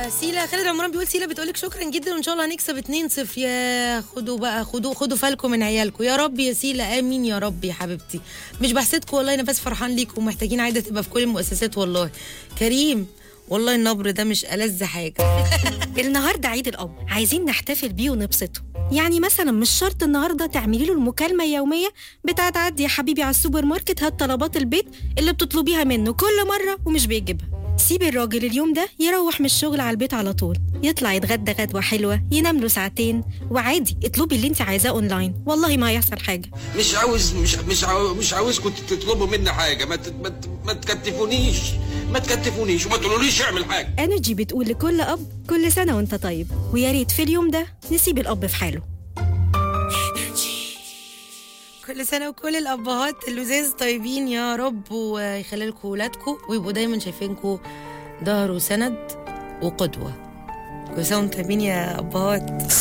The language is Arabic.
سيلا خالد عمران بيقول سيلا بتقولك شكرا جدا وان شاء الله هنكسب 2-0. يا خدوا بقى خدوا فالكم من عيالكم يا رب يا سيلا، امين يا رب يا حبيبتي. مش بحسدكم والله، انا بس فرحان ليكم ومحتاجين عايده تبقى في كل المؤسسات والله. كريم والله النبر ده مش ألذ حاجه. النهارده عيد الاب، عايزين نحتفل بيه ونبسطه. يعني مثلا مش شرط النهارده تعملي له المكالمه اليوميه بتاعت عدي يا حبيبي على السوبر ماركت هات طلبات البيت اللي بتطلبيها منه كل مره ومش بيجيبها. سيبي الراجل اليوم ده يروح من الشغل على البيت على طول، يطلع يتغدى غدوه حلوه، ينام له ساعتين، وعادي اطلبي اللي انت عايزاه اونلاين والله ما هيحصل حاجه. مش عاوزكم تطلبوا مني حاجه، ما تكتفونيش وما تقولوليش اعمل حاجه. انرجي بتقول لكل اب كل سنه وانت طيب، ويا ريت في اليوم ده نسيب الاب في حاله. كل سنه وكل الابهات اللذاذ طيبين يا رب، ويخلي لكم ولادكم ويبقوا دايما شايفينكم ظهر وسند وقدوه. كل سنه وانتم طيبين يا ابهات.